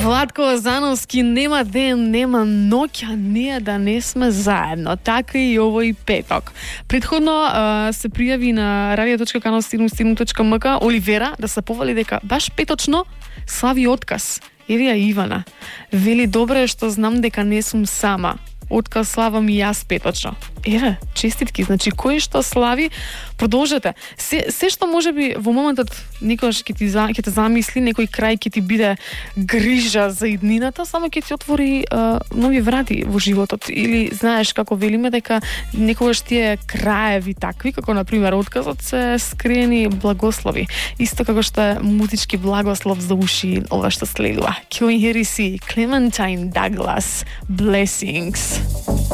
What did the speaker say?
Владко Лазановски, нема ден, нема ноќ, а не да не сме заедно. Така и овој петок. Предходно се пријави на radio.canal77.mk Оливера да се повали дека баш петочно слави отказ. Еви ја Ивана. Вели, добре што знам дека не сум сама. Отказ славам и јас петочно. Еве, честитки. Значи, кој што слави, продолжете. Се што може би во моментот некојаш ќе те замисли, некој крај ќе ти биде грижа за иднината, само ќе ти отвори нови врати во животот. Или знаеш како велиме дека некогаш тие краеви такви, како на пример отказот, се скриени благослови. Исто како што е музички благослов за уши ова што следува. Ќе го инхериси Clementine Douglas, Blessings.